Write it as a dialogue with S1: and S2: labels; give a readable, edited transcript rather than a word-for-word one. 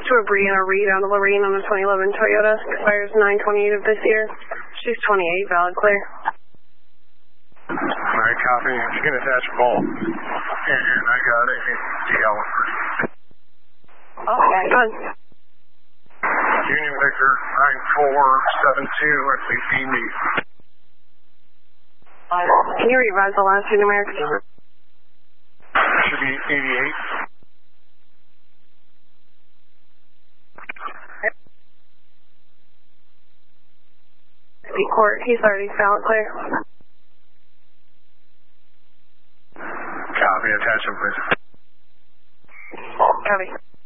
S1: to a Brianna Reed out of Lorraine on a 2011 Toyota. Expires 9/28 of this year. She's 28, valid clear.
S2: Alright, copy. She can attach a ball. And I got a DL.
S1: Okay, good.
S2: Union Victor 9472 at BD.
S1: Can you revise the last two numerics?
S2: Should be 88.
S1: Court, he's already valid clear.
S2: Copy, attach him, please.
S1: Copy.